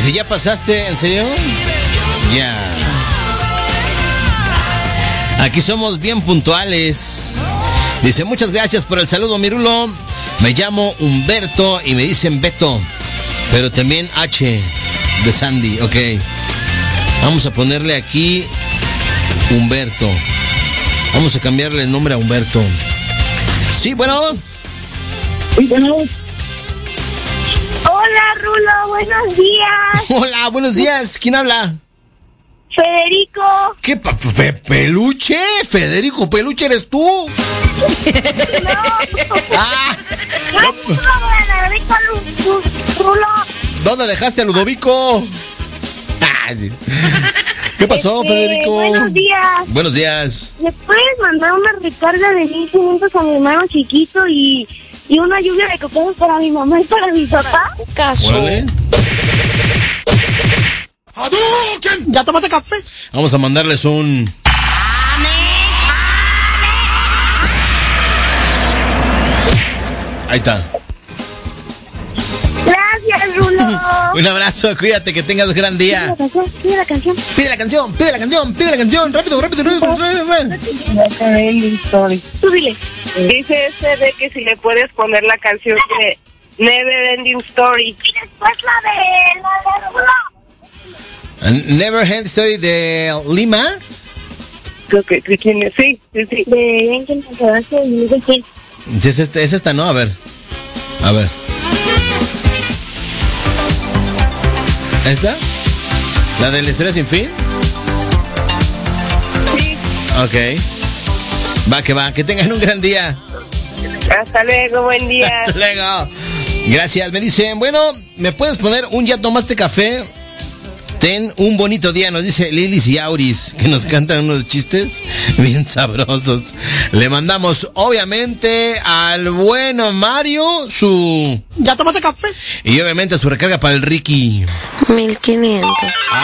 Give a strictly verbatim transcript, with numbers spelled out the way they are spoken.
Dice, ¿ya pasaste? ¿En serio? Ya. Aquí somos bien puntuales. Dice, muchas gracias por el saludo, Mirulo. Me llamo Humberto y me dicen Beto, pero también H de Sandy. Ok. Vamos a ponerle aquí Humberto. Vamos a cambiarle el nombre a Humberto. Sí, bueno. Sí, bueno. Hola, Rulo, buenos días. Hola, buenos días. ¿Quién habla? Federico. ¿Qué? Pa- pe- ¿Peluche? ¿Federico Peluche eres tú? No. Ah, No, Federico Rulo. ¿dónde dejaste a Ludovico? Ah, sí. ¿Qué pasó, Este, Federico? Buenos días. Buenos días. ¿Le puedes mandar una recarga de mil quinientos a mi hermano chiquito y, y una lluvia de cocodas para mi mamá y para mi papá? Caso. Órale. ¿Ya tomaste café? Vamos a mandarles un... Ahí está. Gracias, Rulo. Un abrazo, cuídate, que tengas un gran Pide día. la canción, pide la canción. Pide la canción, pide la canción, pide la canción. Rápido, rápido, rápido, rápido, rápido. Tú dile. Dice este de que si le puedes poner la canción de Never Ending Story. Y después la de la de Rulo. Never End Story de Lima. Creo que, que tiene, sí, sí, sí. De Angel Montevideo y de quién. Sí, es, este, es esta, ¿no? A ver. A ver. ¿Esta? ¿La de la historia sin fin? Sí. Ok. Va, que va. Que tengan un gran día. Hasta luego, buen día. Hasta luego. Gracias. Me dicen, bueno, ¿me puedes poner un ya tomaste café? Ten un bonito día, nos dice Lilis y Auris, que nos cantan unos chistes bien sabrosos. Le mandamos, obviamente, al bueno Mario su... ¿Ya tomaste café? Y obviamente su recarga para el Ricky. mil quinientos.